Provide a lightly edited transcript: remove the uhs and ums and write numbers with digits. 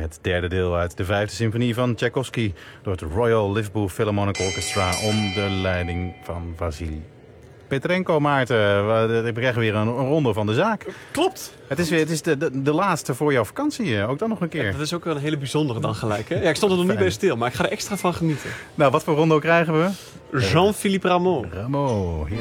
Het derde deel uit de 5e symfonie van Tchaikovsky door het Royal Liverpool Philharmonic Orchestra onder leiding van Vasily Petrenko. Maarten, we krijgen weer een ronde van de zaak. Klopt. Het is de laatste voor jouw vakantie, ook dan nog een keer. Ja, dat is ook wel een hele bijzondere dan gelijk. Hè? Ja, ik stond er nog niet bij stil, maar ik ga er extra van genieten. Nou, wat voor ronde krijgen we? Jean-Philippe Rameau. Rameau.